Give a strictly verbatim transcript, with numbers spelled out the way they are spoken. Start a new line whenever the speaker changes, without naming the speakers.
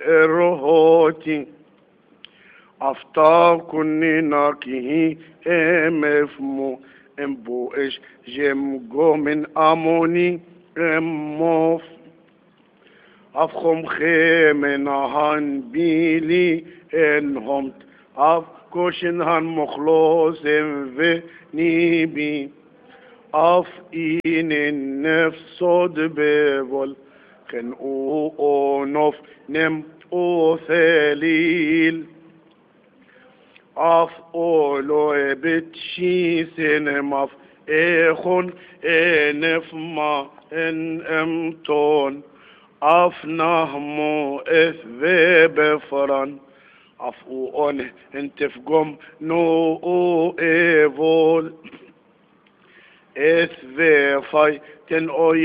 إرهوتي أفتا كني ناكي ام افمو ام بو اش جيم جو من اموني ام موف افخم خيمن هان بيلي انهم اف كوشن هان مخلوص في نيبي اف ان النفس صد ببول خن او او نوف نم او ثليل اف اولو بتشي سينماف اخون انف ما ان امتون اف نهمو اث ذي بفران اف اون انتف قم نو او ايفول اث ذي فاي تن او